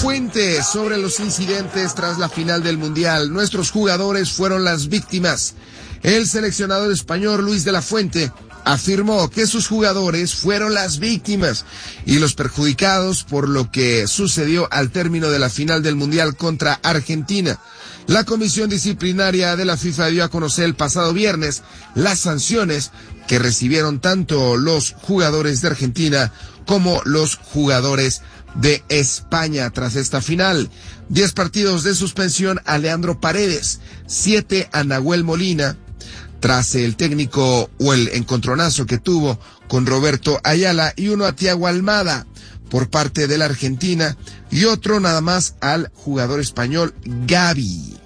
Fuente sobre los incidentes tras la final del Mundial. Nuestros jugadores fueron las víctimas. El seleccionador español Luis de la Fuente afirmó que sus jugadores fueron las víctimas y los perjudicados por lo que sucedió al término de la final del Mundial contra Argentina. La Comisión Disciplinaria de la FIFA dio a conocer el pasado viernes las sanciones que recibieron tanto los jugadores de Argentina como los jugadores de España tras esta final. 10 partidos de suspensión a Leandro Paredes, 7 a Nahuel Molina, tras el técnico o el encontronazo que tuvo con Roberto Ayala, y 1 a Thiago Almada por parte de la Argentina y otro nada más al jugador español Gavi.